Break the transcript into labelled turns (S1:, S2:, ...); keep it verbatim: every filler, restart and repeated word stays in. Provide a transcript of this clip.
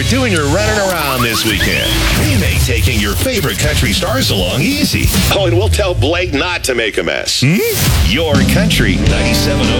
S1: doing your running around this weekend. We make taking your favorite country stars along easy. Oh, and we'll tell Blake not to make a mess. Hmm? Your Country ninety-seven